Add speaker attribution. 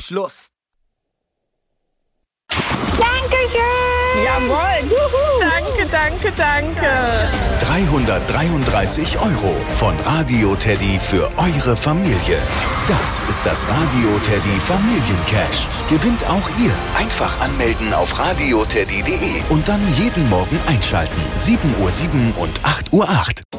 Speaker 1: Schluss.
Speaker 2: Dankeschön!
Speaker 3: Jawohl! Juhu. Danke.
Speaker 4: 333 € von Radio Teddy für eure Familie. Das ist das Radio Teddy Familiencash. Gewinnt auch ihr. Einfach anmelden auf radioteddy.de und dann jeden Morgen einschalten. 7:07 und 8:08 Uhr.